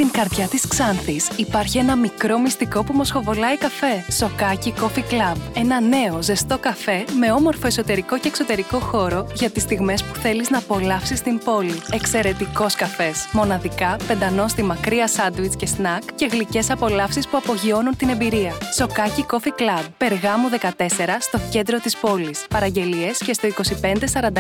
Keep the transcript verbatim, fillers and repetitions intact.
Στην καρδιά της Ξάνθης υπάρχει ένα μικρό μυστικό που μοσχοβολάει καφέ. Σοκάκι Coffee Club. Ένα νέο ζεστό καφέ με όμορφο εσωτερικό και εξωτερικό χώρο για τις στιγμές που θέλεις να απολαύσεις την πόλη. Εξαιρετικός καφές. Μοναδικά, πεντανόστιμα κρύα σάντουιτς και σνακ και γλυκές απολαύσεις που απογειώνουν την εμπειρία. Σοκάκι Coffee Club. Περγάμου δεκατέσσερα στο κέντρο της πόλης. Παραγγελίες και στο είκοσι πέντε σαράντα